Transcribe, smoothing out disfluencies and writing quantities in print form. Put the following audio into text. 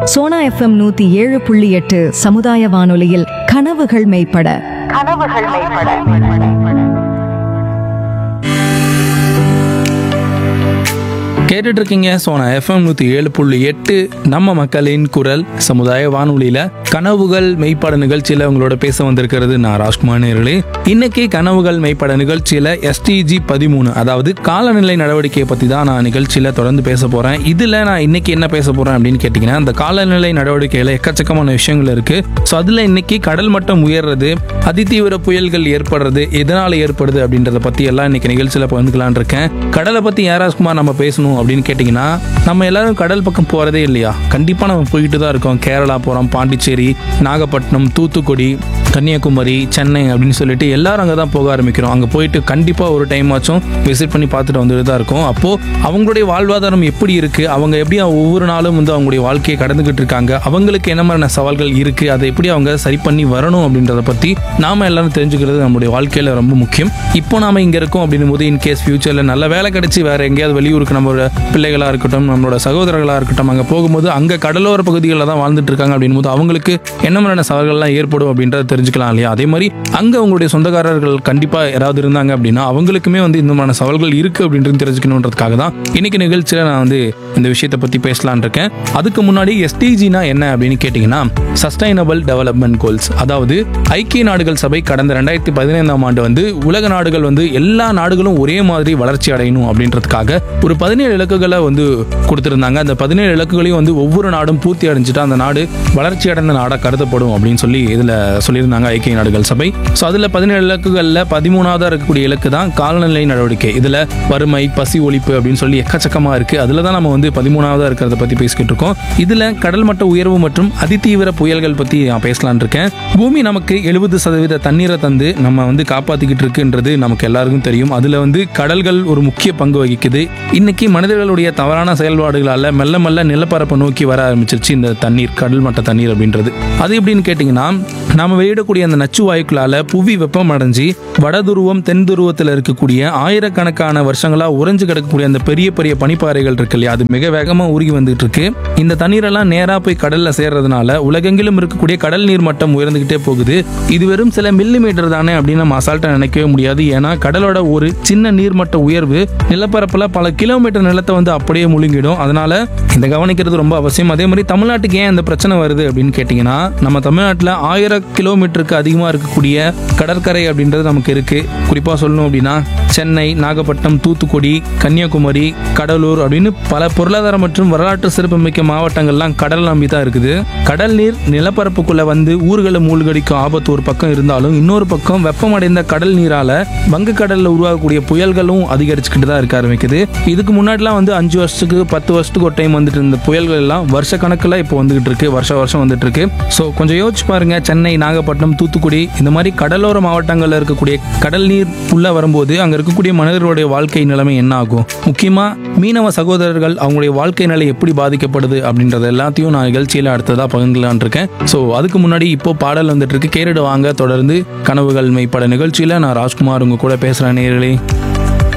Sona FM 107.8 சமுதாய வானொலியில் கனவுகள் மெய்ப்பட. கேட்டுட்டு இருக்கீங்க சோனா எஃப்எம் 107.8 நம்ம மக்களின் குரல் சமுதாய வானொலியில கனவுகள் மெய்ப்பட நிகழ்ச்சியில உங்களோட பேச வந்திருக்கிறது நான் ராஜ்குமார் நேர்களே. இன்னைக்கு கனவுகள் மெய்ப்பட நிகழ்ச்சியில SDG 13 அதாவது காலநிலை நடவடிக்கையை பத்தி தான் நான் நிகழ்ச்சியில தொடர்ந்து பேச போறேன். இதுல நான் இன்னைக்கு என்ன பேச போறேன் அப்படின்னு கேட்டீங்கன்னா, அந்த காலநிலை நடவடிக்கையில எக்கச்சக்கமான விஷயங்கள் இருக்கு. ஸோ அதுல இன்னைக்கு கடல் மட்டம் உயர்றது, அதிதீவிர புயல்கள் ஏற்படுறது, எதனால ஏற்படுது அப்படின்றத பத்தி எல்லாம் இன்னைக்கு நிகழ்ச்சியில பகிர்ந்துக்கலான் இருக்கேன். கடலை பத்தி யாராஸ்குமார் நம்ம பேசணும் அப்படின்னு கேட்டிங்கன்னா, நம்ம எல்லாரும் கடல் பக்கம் போகிறதே இல்லையா? கண்டிப்பாக நம்ம போயிட்டு தான் இருக்கோம். கேரளா போகிறோம், பாண்டிச்சேரி, நாகப்பட்டினம், தூத்துக்குடி, கன்னியாகுமரி, சென்னை அப்படின்னு சொல்லிட்டு எல்லாரும் அங்கே தான் போக ஆரம்பிக்கிறோம். அங்கே போயிட்டு கண்டிப்பாக ஒரு டைம் ஆச்சும் விசிட் பண்ணி பார்த்துட்டு வந்துட்டு தான் இருக்கோம். அப்போது அவங்களுடைய வாழ்வாதாரம் எப்படி இருக்குது, அவங்க எப்படி ஒவ்வொரு நாளும் வந்து அவங்களுடைய வாழ்க்கையை கடந்துக்கிட்டு இருக்காங்க, அவங்களுக்கு என்ன மாதிரியான சவால்கள் இருக்குது, அதை எப்படி அவங்க சரி பண்ணி வரணும் அப்படின்றத பற்றி நாம் எல்லாரும் தெரிஞ்சுக்கிறது நம்மளுடைய வாழ்க்கையில் ரொம்ப முக்கியம். இப்போ நாம் இங்கே இருக்கோம் அப்படின்னும் போது இன்கேஸ் ஃபியூச்சரில் நல்ல வேலை கிடைச்சி வேறு எங்கேயாவது வெளியூருக்கு நம்மளோட பிள்ளைகளாக இருக்கட்டும், நம்மளோட சகோதரர்களாக இருக்கட்டும், அங்கே போகும்போது அங்கே கடலோர பகுதிகளில் தான் வாழ்ந்துட்டு இருக்காங்க அப்படின் போது அவங்களுக்கு என்ன மாதிரியான சவால்கள்லாம் ஏற்படும் அப்படின்றத தெரிஞ்சுக்கலாம் இல்லையா? அதே மாதிரி அங்கே உங்களுடைய சொந்தக்காரர்கள் கண்டிப்பாக யாராவது இருந்தாங்க அப்படின்னா அவங்களுக்குமே வந்து இந்த மாதிரியான சவால்கள் இருக்குது அப்படின்றது தெரிஞ்சுக்கணுன்றதுக்காக தான் இன்னைக்கு நிகழ்ச்சியில் நான் வந்து இந்த விஷயத்தை பற்றி பேசலான் இருக்கேன். அதுக்கு முன்னாடி SDGனா என்ன அப்படின்னு கேட்டிங்கன்னா, சஸ்டைனபிள் டெவலப்மெண்ட் கோல்ஸ். அதாவது ஐக்கிய நாடுகள் சபை கடந்த 2015ஆம் ஆண்டு வந்து உலக நாடுகள் வந்து எல்லா நாடுகளும் ஒரே மாதிரி வளர்ச்சி அடையணும் அப்படின்றதுக்காக ஒரு 17 இலக்குகளை வந்து கொடுத்திருந்தாங்க. அந்த 17 இலக்குகளையும் வந்து ஒவ்வொரு நாடும் பூர்த்தி அடைஞ்சிட்டா அந்த நாடு வளர்ச்சி அடைந்த நாடாக கருதப்படும் அப்படின்னு சொல்லி இதில் சொல்லியிருந்தாங்க ஐக்கிய நாடுகள் சபை. ஸோ அதில் 17 இலக்குகளில் 13ஆவதாக இருக்கக்கூடிய இலக்கு தான் காலநிலை நடவடிக்கை. இதில் வறுமை, பசி ஒழிப்பு அப்படின்னு சொல்லி எக்கச்சக்கமாக இருக்குது. அதில் தான் நம்ம வந்து 13ஆவதாக இருக்கிறத பற்றி பேசிக்கிட்டு இருக்கோம். இதில் கடல் மட்ட உயர்வு மற்றும் அதிதீவிர புயல்கள் பற்றி நான் பேசலான் இருக்கேன். பூமி நமக்கு 70% தண்ணீரை தந்து நம்ம வந்து காப்பாற்றிக்கிட்டு இருக்குன்றது நமக்கு எல்லாருக்கும் தெரியும். அதில் வந்து கடல்கள் ஒரு முக்கிய பங்கு வகிக்குது. இன்னைக்கு மனிதர்களுடைய தவறான செயல்பாடுகளால் மெல்ல மெல்ல நிலப்பரப்பை நோக்கி வர ஆரம்பிச்சிருச்சு இந்த தண்ணீர், கடல் மட்ட தண்ணீர் அப்படின்றது. அது எப்படின்னு கேட்டிங்கன்னா, நாம் வெளியிடக்கூடிய அந்த நச்சு வாயுக்களால் புவி வெப்பம் அடைஞ்சி வடதுருவம் தென் துருவத்தில் இருக்கக்கூடிய ஆயிரக்கணக்கான வருஷங்களாக உறைஞ்சு கிடக்கக்கூடிய அந்த பெரிய பெரிய பனிப்பாறைகள் இருக்கு இல்லையா, அது மிக வேகமாக உருகி வந்துட்டு இருக்கு. இந்த தண்ணீரெல்லாம் நேராக போய் கடலில் சேர்றதுனால உலகெங்கிலும் இருக்கக்கூடிய கடல் நீர் மட்டம் உயர்ந்துகிட்டே போகுது. இது வெறும் சில மில்லிமீட்டர் தானே அப்படின்னு நம்ம அசால்ட்டாக நினைக்கவே முடியாது. ஏன்னா கடலோட ஒரு சின்ன நீர்மட்ட உயர்வு நிலப்பரப்பில் பல கிலோமீட்டர் நிலத்தை வந்து அப்படியே முழுங்கிடும். அதனால இந்த கவனிக்கிறது ரொம்ப அவசியம். அதே மாதிரி தமிழ்நாட்டுக்கு ஏன் இந்த பிரச்சனை வருது அப்படின்னு கேட்டிங்கன்னா, நம்ம தமிழ்நாட்டில் 1000 கிலோமீட்டருக்கு அதிகமாக இருக்கக்கூடிய கடற்கரை அப்படின்றது நமக்கு இருக்கு. குறிப்பாக சொல்லணும் அப்படின்னா சென்னை, நாகப்பட்டினம், தூத்துக்குடி, கன்னியாகுமரி, கடலூர் அப்படின்னு பல பொருளாதார மற்றும் வரலாற்று சிறப்புமிக்க மாவட்டங்கள்லாம் கடல் நம்பி தான் இருக்குது. கடல் நீர் நிலப்பரப்புக்குள்ள வந்து ஊர்களை மூழ்கடிக்கும் ஆபத்து ஒரு பக்கம் இருந்தாலும், இன்னொரு பக்கம் வெப்பமடைந்த கடல் நீரால வங்கக்கடலில் உருவாகக்கூடிய புயல்களும் அதிகரிச்சுக்கிட்டு தான் இருக்க ஆரம்பிக்குது. இதுக்கு முன்னாடிலாம் வந்து 5 வருஷத்துக்கு 10 வருஷத்துக்கு ஒரு டைம் வந்துட்டு இருந்த புயல்கள் எல்லாம் வருஷ கணக்கில் இப்போ வந்துகிட்டு இருக்கு, வருஷம் வந்துட்டு இருக்கு. ஸோ கொஞ்சம் யோசிச்சு பாருங்க, சென்னை, நாகப்பட்டினம், தூத்துக்குடி இந்த மாதிரி கடலோர மாவட்டங்களில் இருக்கக்கூடிய கடல் நீர் உள்ள வரும்போது அங்கே இருக்கக்கூடிய மனிதர்களுடைய வாழ்க்கை நிலைமை என்ன ஆகும்? முக்கியமாக மீனவ சகோதரர்கள் அவங்களுடைய வாழ்க்கை நிலை எப்படி பாதிக்கப்படுது அப்படின்றது எல்லாத்தையும் நான் நிகழ்ச்சியில் அடுத்ததாக பகிர்ந்துலான் இருக்கேன். ஸோ அதுக்கு முன்னாடி இப்போ பாடல் வந்துட்டு இருக்கு, கேட்டுட்டு வாங்க. தொடர்ந்து கனவுகள் மெய்ப்பட நிகழ்ச்சியில் நான் ராஜ்குமார் உங்க கூட பேசுகிறேன். நேயர்களே.